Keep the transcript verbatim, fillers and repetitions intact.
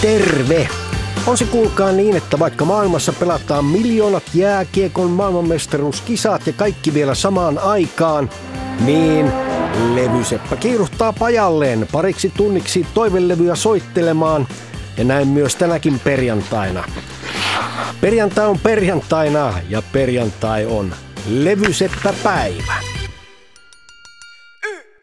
Terve! On se kuulkaa niin, että vaikka maailmassa pelataan miljoonat jääkiekon maailmanmestaruuskisat ja kaikki vielä samaan aikaan, niin levyseppä kiiruhtaa pajalleen pariksi tunniksi toivelevyä soittelemaan ja näin myös tänäkin perjantaina. Perjantai on perjantaina ja perjantai on levyseppäpäivä.